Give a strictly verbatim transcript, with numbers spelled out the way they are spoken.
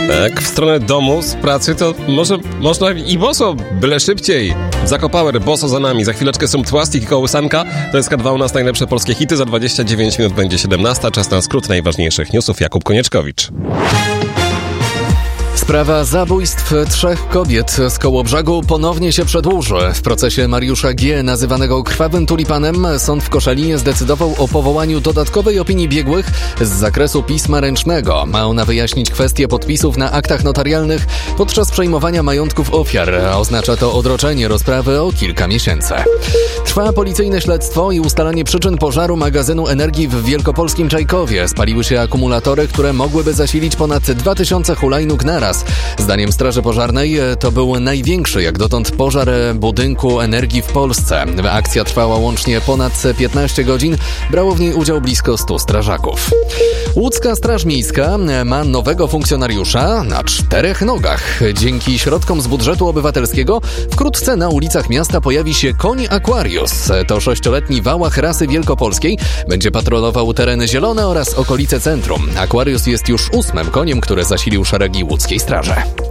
Tak, w stronę domu z pracy to może można i boso, byle szybciej. Zakopower, boso za nami, za chwileczkę Sumptłastik i kołysanka. To jest K dwa u nas najlepsze polskie hity, za dwadzieścia dziewięć minut będzie siedemnasta. Czas na skrót najważniejszych newsów. Jakub Konieczkowicz. Sprawa zabójstw trzech kobiet z Kołobrzegu ponownie się przedłuży. W procesie Mariusza G., nazywanego krwawym tulipanem, sąd w Koszalinie zdecydował o powołaniu dodatkowej opinii biegłych z zakresu pisma ręcznego. Ma ona wyjaśnić kwestię podpisów na aktach notarialnych podczas przejmowania majątków ofiar. Oznacza to odroczenie rozprawy o kilka miesięcy. Trwa policyjne śledztwo i ustalanie przyczyn pożaru magazynu energii w wielkopolskim Czajkowie. Spaliły się akumulatory, które mogłyby zasilić ponad dwa tysiące hulajnóg naraz. Zdaniem Straży Pożarnej to był największy jak dotąd pożar budynku energii w Polsce. Akcja trwała łącznie ponad piętnaście godzin. Brało w niej udział blisko stu strażaków. Łódzka Straż Miejska ma nowego funkcjonariusza na czterech nogach. Dzięki środkom z budżetu obywatelskiego wkrótce na ulicach miasta pojawi się koń Aquarius. To sześcioletni wałach rasy wielkopolskiej. Będzie patrolował tereny zielone oraz okolice centrum. Aquarius jest już ósmym koniem, który zasilił szeregi łódzkiej straży.